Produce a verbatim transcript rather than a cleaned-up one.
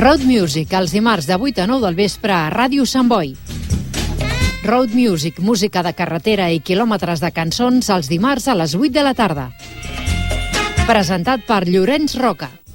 Road Music, els dimarts de vuit a nou del vespre a Ràdio Sant Boi. Road Music, música de carretera i quilòmetres de cançons els dimarts a les vuit de la tarda. Presentat per Llorenç Roca.